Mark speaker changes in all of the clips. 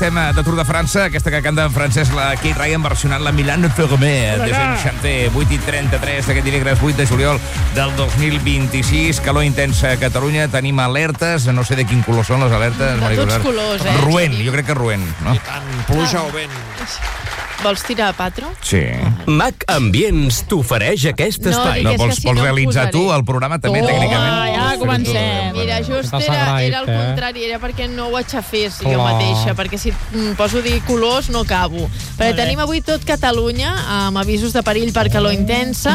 Speaker 1: estem de Tour de França, aquesta que canta en francès la Kate Ryan versionant la Milano Fermé, Desenchanté, 8:33 d'aquest dimecres 8 de juliol del 2026. Calor intensa a Catalunya, tenim alertes, no sé de quin color són les alertes.
Speaker 2: De tots colors,
Speaker 1: Roent, jo crec que roent, no?
Speaker 3: I tant, pluja o vent.
Speaker 2: Vols tirar a Patro?
Speaker 1: Sí.
Speaker 4: Mac Ambients t'ofereix aquest espai.
Speaker 1: No, vols realitzar tu el programa també tècnicament?
Speaker 2: Ja comencem. Mira, just era el contrari, era perquè no ho aixafés jo mateixa, perquè si poso a dir colors no acabo. Perquè tenim avui tot Catalunya amb avisos de perill per calor intensa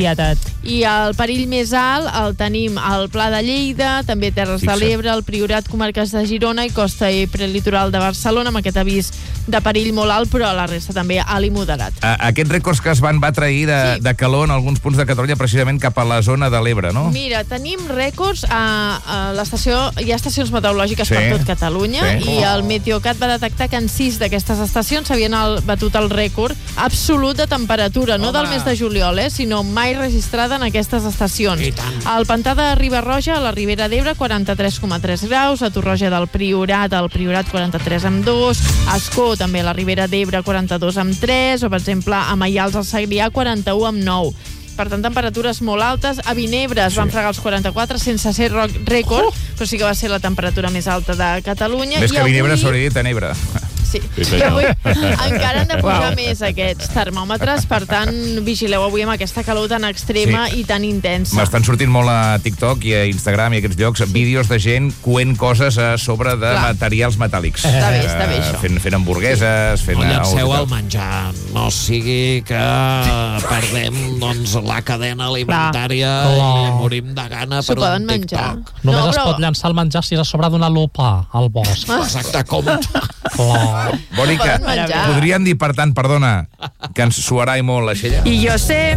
Speaker 2: i el perill més alt el tenim al Pla de Lleida, també Terres de l'Ebre, el Priorat, comarques de Girona i costa i prelitoral de Barcelona, amb aquest avís de perill molt alt, però la resta també alt i moderat.
Speaker 1: Aquests rècords que es van batre ahir de calor en alguns punts de Catalunya, precisament cap a la zona de l'Ebre, no?
Speaker 2: Mira, tenim rècords a l'estació, hi ha estacions meteorològiques per tot Catalunya, i el Meteocat va detectar que en 6 d'aquestes estacions s'havien batut el rècord absolut de temperatura, no del mes de juliol, sinó mai registrada en aquestes estacions. Al Pantà de Riba-roja, a la Ribera d'Ebre, 43,3 graus, a Torroja del Priorat, al Priorat 43,2, a Ascó, també a la Ribera d'Ebre, 42,3, o per exemple a Maials al Segrià, 41,9. Per tant, temperatures molt altes. A Vinebre es van fregar els 44 sense ser rècord, però sí que va ser la temperatura més alta de Catalunya.
Speaker 1: Més que a Vinebre s'hauria dit a Nebre.
Speaker 2: Sí, però avui encara han de pujar més aquests termòmetres, per tant, vigileu avui amb aquesta calor tan extrema i tan intensa.
Speaker 1: M'estan sortint molt a TikTok i a Instagram i a aquests llocs vídeos de gent coent coses a sobre de materials metàl·lics.
Speaker 2: Està bé, això.
Speaker 1: Fent hamburgueses, fent...
Speaker 3: No llanceu el menjar, no sigui que perdem la cadena alimentària i morim de gana per un TikTok.
Speaker 5: Només es pot llançar el menjar si és a sobre d'una lupa al bosc.
Speaker 3: Exacte, com
Speaker 1: Bònica, podríem dir, per tant, perdona, que ens suarà i molt la xella?
Speaker 2: I jo sé